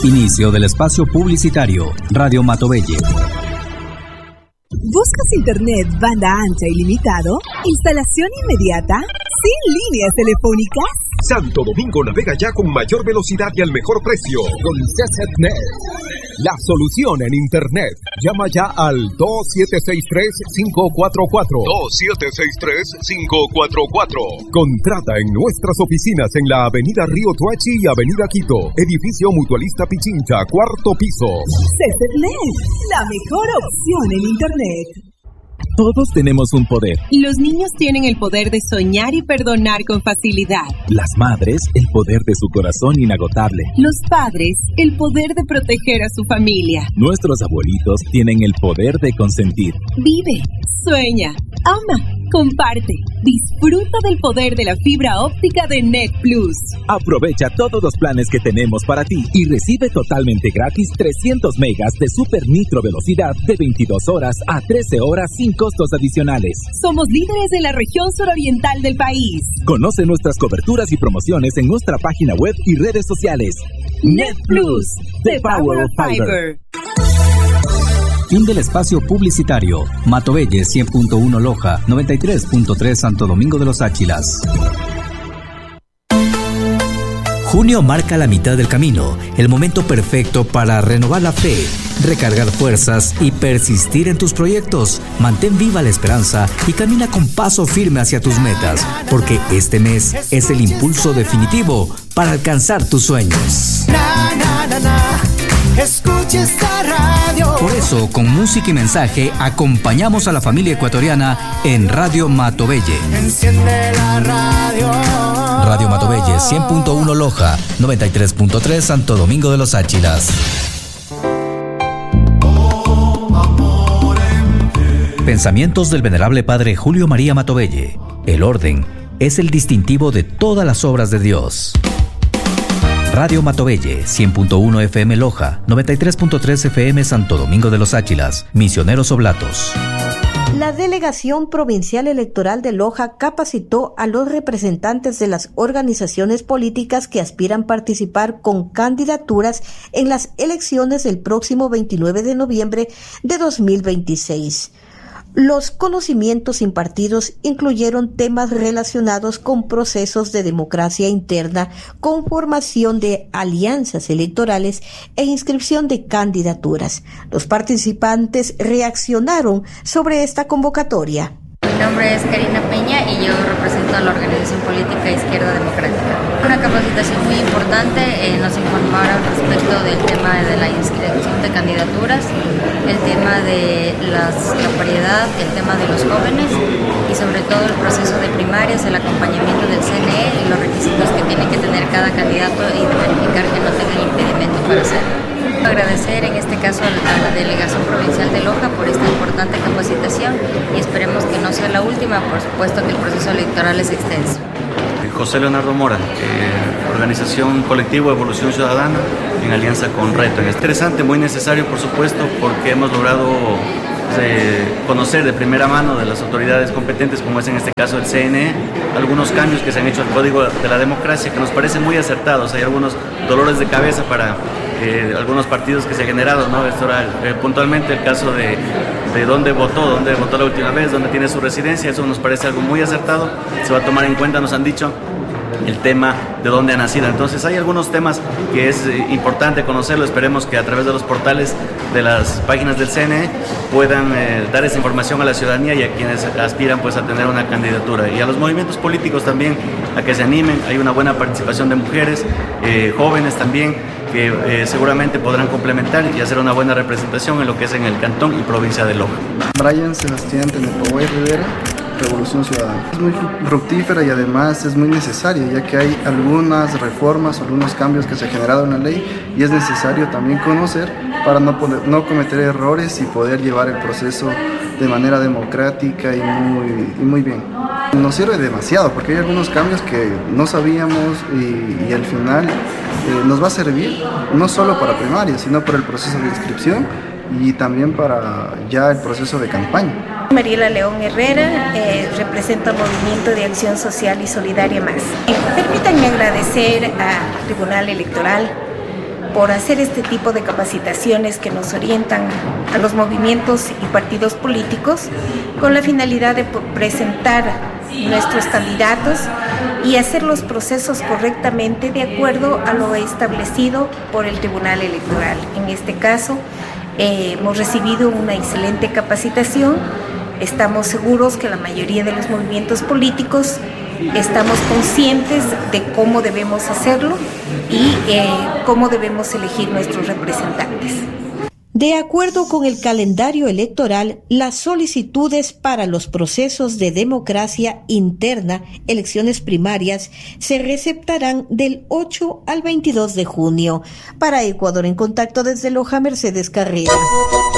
Inicio del espacio publicitario. Radio Matobelle. ¿Buscas internet banda ancha ilimitado? ¿Instalación inmediata? ¿Sin líneas telefónicas? Santo Domingo navega ya con mayor velocidad y al mejor precio. Con CCNet, la solución en internet. Llama ya al 2763-544. 2763-544. Contrata en nuestras oficinas en la Avenida Río Tuachi y Avenida Quito. Edificio Mutualista Pichincha, 4º piso. CCNet, la mejor opción en internet. Todos tenemos un poder. Los niños tienen el poder de soñar y perdonar con facilidad. Las madres, el poder de su corazón inagotable. Los padres, el poder de proteger a su familia. Nuestros abuelitos tienen el poder de consentir. Vive, sueña, ama, comparte. Disfruta del poder de la fibra óptica de Net Plus. Aprovecha todos los planes que tenemos para ti y recibe totalmente gratis 300 megas de super nitro velocidad de 22 horas a 13 horas sin costos adicionales. Somos líderes en la región suroriental del país. Conoce nuestras coberturas y promociones en nuestra página web y redes sociales. Net Plus, the power of fiber. Fin del espacio publicitario. Matobelle 100.1 Loja, 93.3 Santo Domingo de los Áchilas. Junio marca la mitad del camino, el momento perfecto para renovar la fe, recargar fuerzas y persistir en tus proyectos. Mantén viva la esperanza y camina con paso firme hacia tus metas, porque este mes es el impulso definitivo para alcanzar tus sueños. Escucha esta radio. Por eso, con música y mensaje, acompañamos a la familia ecuatoriana en Radio Matobelle. Enciende la radio. Radio Matobelle 100.1 Loja, 93.3 Santo Domingo de los Áchilas. Pensamientos del venerable padre Julio María Matobelle. El orden es el distintivo de todas las obras de Dios. Radio Matobelle, 100.1 FM Loja, 93.3 FM Santo Domingo de los Áchilas, Misioneros Oblatos. La Delegación Provincial Electoral de Loja capacitó a los representantes de las organizaciones políticas que aspiran a participar con candidaturas en las elecciones del próximo 29 de noviembre de 2026. Los conocimientos impartidos incluyeron temas relacionados con procesos de democracia interna, conformación de alianzas electorales e inscripción de candidaturas. Los participantes reaccionaron sobre esta convocatoria. Mi nombre es Karina Peña y yo represento a la organización política Izquierda Democrática. Una capacitación muy importante, nos informaron respecto del tema de la inscripción de candidaturas, el tema de la paridad, el tema de los jóvenes y sobre todo el proceso de primarias, el acompañamiento del CNE y los requisitos que tiene que tener cada candidato y de verificar que no tengan impedimento para hacerlo. Agradecer en este caso a la Delegación Provincial de Loja por esta importante capacitación y esperemos que no sea la última, por supuesto que el proceso electoral es extenso. José Leonardo Mora, organización colectivo Evolución Ciudadana en alianza con Reto. Es interesante, muy necesario por supuesto, porque hemos logrado conocer de primera mano de las autoridades competentes, como es en este caso el CNE, algunos cambios que se han hecho al Código de la Democracia que nos parecen muy acertados. Hay algunos dolores de cabeza para algunos partidos que se han generado, ¿no? Esto era puntualmente el caso de dónde votó la última vez, dónde tiene su residencia. Eso nos parece algo muy acertado, se va a tomar en cuenta, nos han dicho, el tema de dónde ha nacido. Entonces hay algunos temas que es importante conocerlo. Esperemos que a través de los portales de las páginas del CNE puedan dar esa información a la ciudadanía y a quienes aspiran pues a tener una candidatura, y a los movimientos políticos también a que se animen. Hay una buena participación de mujeres, jóvenes también, que seguramente podrán complementar y hacer una buena representación en lo que es en el cantón y provincia de Loja. Brian Sebastián Tenepoguay Rivera, Revolución Ciudadana. Es muy fructífera y además es muy necesaria, ya que hay algunas reformas, algunos cambios que se han generado en la ley y es necesario también conocer para no cometer errores y poder llevar el proceso de manera democrática y muy bien. Nos sirve demasiado porque hay algunos cambios que no sabíamos y al final nos va a servir no solo para primaria, sino para el proceso de inscripción y también para ya el proceso de campaña. Mariela León Herrera, represento al Movimiento de Acción Social y Solidaria Más. Permítanme agradecer al Tribunal Electoral por hacer este tipo de capacitaciones que nos orientan a los movimientos y partidos políticos con la finalidad de presentar nuestros candidatos y hacer los procesos correctamente de acuerdo a lo establecido por el Tribunal Electoral. En este caso, hemos recibido una excelente capacitación. Estamos seguros que la mayoría de los movimientos políticos estamos conscientes de cómo debemos hacerlo y cómo debemos elegir nuestros representantes. De acuerdo con el calendario electoral, las solicitudes para los procesos de democracia interna, elecciones primarias, se receptarán del 8 al 22 de junio. Para Ecuador en Contacto desde Loja, Mercedes Carrera.